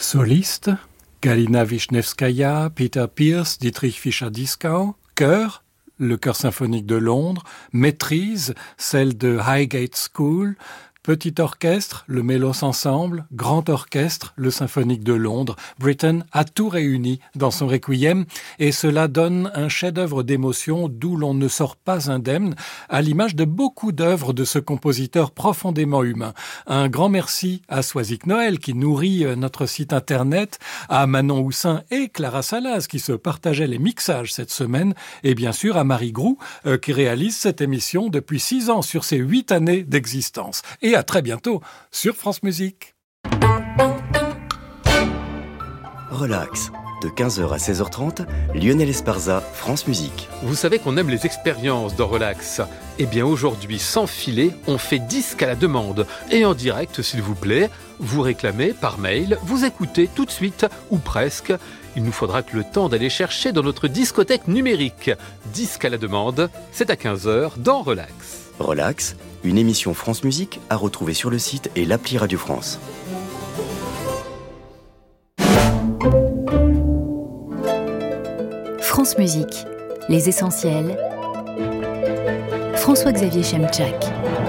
Solistes, Galina Wisniewskaja, Peter Pierce, Dietrich Fischer-Dieskau. Chœur, le Chœur symphonique de Londres. Maîtrise, celle de Highgate School. Petit orchestre, le Mélos Ensemble. Grand orchestre, le Symphonique de Londres. Britten a tout réuni dans son requiem et cela donne un chef-d'œuvre d'émotion d'où l'on ne sort pas indemne, à l'image de beaucoup d'œuvres de ce compositeur profondément humain. Un grand merci à Soisic Noël qui nourrit notre site internet, à Manon Houssin et Clara Salas qui se partageaient les mixages cette semaine et bien sûr à Marie Groux qui réalise cette émission depuis 6 ans sur ses 8 années d'existence. Et à très bientôt sur France Musique. Relax, de 15h à 16h30, Lionel Esparza, France Musique. Vous savez qu'on aime les expériences dans Relax. Eh bien aujourd'hui, sans filet, on fait disque à la demande. Et en direct, s'il vous plaît, vous réclamez par mail, vous écoutez tout de suite, ou presque. Il nous faudra que le temps d'aller chercher dans notre discothèque numérique. Disque à la demande, c'est à 15h dans Relax. Relax, une émission France Musique à retrouver sur le site et l'appli Radio France. France Musique, les essentiels. François-Xavier Chemchak.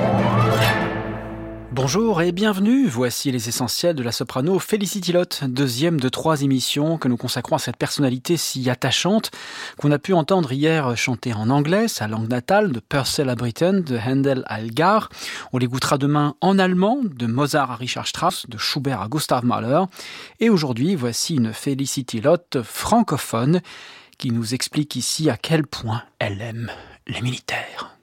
Bonjour et bienvenue, voici les essentiels de la soprano Felicity Lott, deuxième de 3 émissions que nous consacrons à cette personnalité si attachante qu'on a pu entendre hier chanter en anglais, sa langue natale, de Purcell à Britten, de Handel à Elgar. On l'écoutera demain en allemand, de Mozart à Richard Strauss, de Schubert à Gustav Mahler. Et aujourd'hui, voici une Felicity Lott francophone qui nous explique ici à quel point elle aime les militaires.